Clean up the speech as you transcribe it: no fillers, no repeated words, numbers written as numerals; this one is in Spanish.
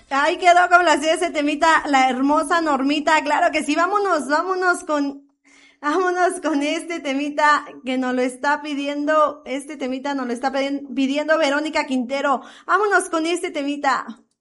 Ahí quedó complacida ese temita, la hermosa Normita, claro que sí, vámonos con este temita que nos lo está pidiendo, pidiendo Verónica Quintero, vámonos con este temita.